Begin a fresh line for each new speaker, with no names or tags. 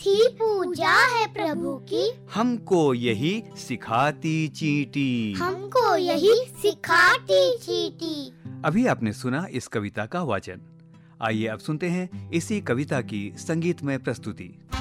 थी पूजा है प्रभु की,
हमको यही सिखाती चींटी।
हमको यही सिखाती चींटी।
अभी आपने सुना इस कविता का वाचन। आइए अब सुनते हैं इसी कविता की संगीतमय प्रस्तुति।